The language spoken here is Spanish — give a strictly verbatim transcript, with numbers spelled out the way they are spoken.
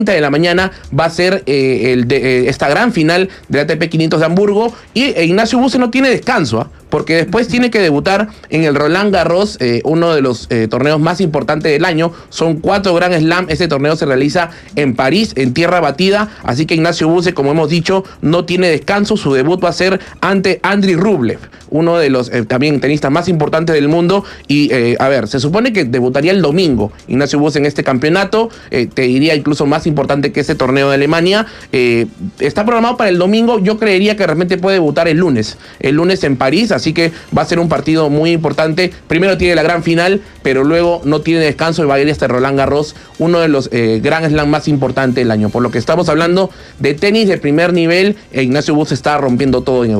de la mañana va a ser eh, el de, eh, esta gran final del A T P quinientos de Hamburgo, y eh, Ignacio Buse no tiene descanso, ¿eh? porque después tiene que debutar en el Roland Garros, eh, uno de los eh, torneos más importantes del año. Son cuatro Grand Slam. Este torneo se realiza en París, en tierra batida, así que Ignacio Buse, como hemos dicho, no tiene descanso. Su debut va a ser ante Andriy Rublev, uno de los eh, también tenistas más importantes del mundo. Y eh, a ver, se supone que debutaría el domingo Ignacio Buse en este campeonato, eh, te diría incluso más importante que ese torneo de Alemania. Eh, está programado para el domingo. Yo creería que realmente puede debutar el lunes, el lunes en París, así que va a ser un partido muy importante. Primero tiene la gran final, pero luego no tiene descanso y va a ir hasta Roland Garros, uno de los eh, Grand Slam más importantes del año. Por lo que estamos hablando de tenis de primer nivel, e Ignacio Buse está rompiendo todo en Europa.